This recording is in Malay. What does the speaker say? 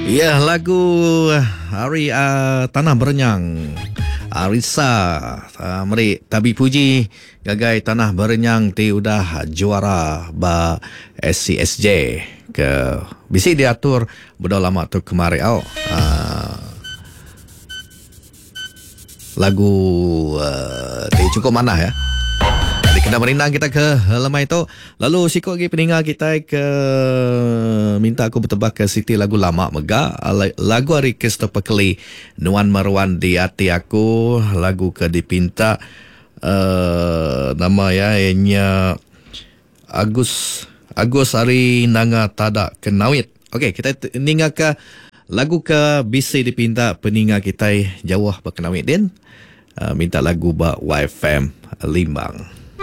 Ya, lagu hari Tanah Berenyang Arisa Meri Tabi Puji Gagai Tanah Berenyang ti udah juara ba SCSJ ke bisi diatur budak lama tu kemari lagu ti cukup mana ya. Kena merindang kita ke lemai itu. Lalu sikut lagi peninggal kita ke minta aku bertebak ke Siti lagu lama mega. Lagu hari Kristo Pekeli Nuan Marwan di hati aku. Lagu ke dipinta nama ya ianya Agus hari nanga tada kenawit. Okey, kita ningal ke lagu ke bisi dipinta peninggal kita jauh berkenawit din. Minta lagu ba YFM Limbang.